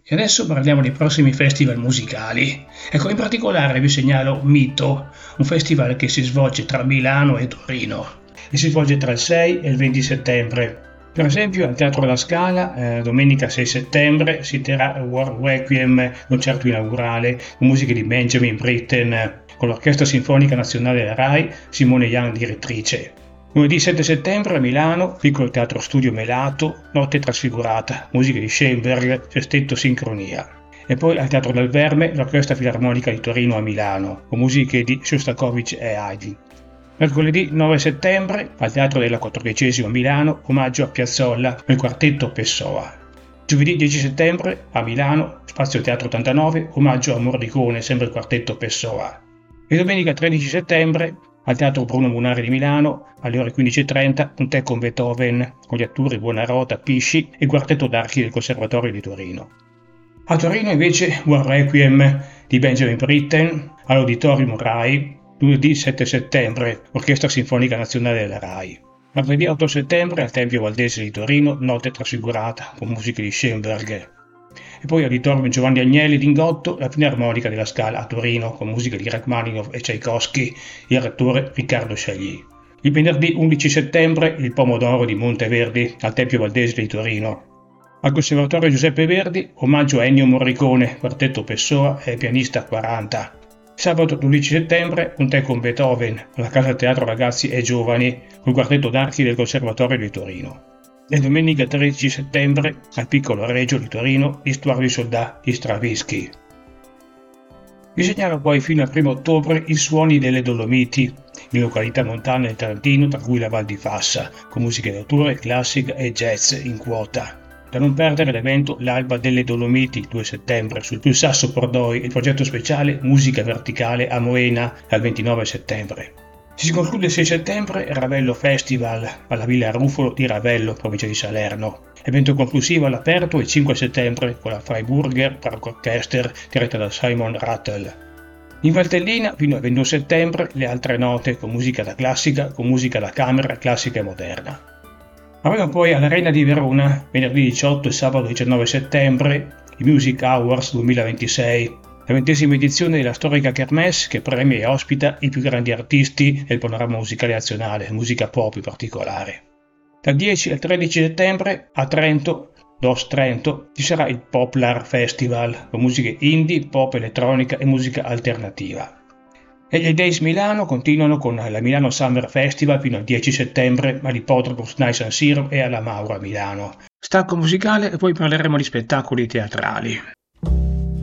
E adesso parliamo dei prossimi festival musicali. Ecco, in particolare vi segnalo Mito, un festival che si svolge tra Milano e Torino e si svolge tra il 6 e il 20 settembre. Per esempio al Teatro La Scala, domenica 6 settembre, si terrà il War Requiem, concerto inaugurale con musiche di Benjamin Britten, con l'Orchestra Sinfonica Nazionale della RAI, Simone Young direttrice. Lunedì 7 settembre a Milano, Piccolo Teatro Studio Melato, Notte Trasfigurata, musiche di Schoenberg, Sestetto Sincronia. E poi al Teatro del Verme, l'Orchestra Filarmonica di Torino a Milano, con musiche di Shostakovich e Haydn. Mercoledì 9 settembre, al Teatro della 14ª a Milano, omaggio a Piazzolla nel quartetto Pessoa. Giovedì 10 settembre, a Milano, Spazio Teatro 89, omaggio a Morricone, sempre il quartetto Pessoa. E domenica 13 settembre, al Teatro Bruno Munari di Milano, alle ore 15:30, un tè con Beethoven, con gli attori Buonarrota, Pisci e il quartetto d'archi del Conservatorio di Torino. A Torino invece War Requiem di Benjamin Britten, all'Auditorium RAI, lunedì 7 settembre, Orchestra Sinfonica Nazionale della RAI. Martedì 8 settembre al Tempio Valdese di Torino, Notte Trasfigurata, con musiche di Schoenberg. E poi all'Auditorium Giovanni Agnelli d'Ingotto, la Filarmonica della Scala a Torino, con musiche di Rachmaninoff e Tchaikovsky, il rettore Riccardo Sciagli. Il venerdì 11 settembre il Pomodoro di Monteverdi al Tempio Valdese di Torino. Al Conservatorio Giuseppe Verdi, omaggio a Ennio Morricone, quartetto Pessoa e pianista 40. Sabato 12 settembre un tè con Beethoven alla Casa Teatro Ragazzi e Giovani col quartetto d'archi del Conservatorio di Torino. E domenica 13 settembre al Piccolo Regio di Torino l'Histoire du Soldat di Stravinsky. Vi segnalo poi fino al 1 ottobre i Suoni delle Dolomiti, in località montane del Trentino, tra cui la Val di Fassa, con musiche d'autore, classica e jazz in quota. Da non perdere l'evento L'Alba delle Dolomiti, 2 settembre, sul Sasso Pordoi e il progetto speciale Musica Verticale a Moena, dal 29 settembre. Si conclude il 6 settembre il Ravello Festival alla Villa Ruffolo di Ravello, provincia di Salerno. Evento conclusivo all'aperto il 5 settembre con la Freiburger Parkorchester diretta da Simon Rattle. In Valtellina fino al 21 settembre le altre note con musica da classica, con musica da camera, classica e moderna. Avremo poi all'Arena di Verona venerdì 18 e sabato 19 settembre i Music Awards 2026. La 20ª edizione della storica Kermesse che premia e ospita i più grandi artisti del panorama musicale nazionale, musica pop in particolare. Dal 10 al 13 settembre a Trento, DOS Trento, ci sarà il Poplar Festival con musiche indie, pop elettronica e musica alternativa. E gli Days Milano continuano con la Milano Summer Festival fino al 10 settembre all'Ippodromo SNAI San Siro e alla Maura a Milano. Stacco musicale e poi parleremo di spettacoli teatrali.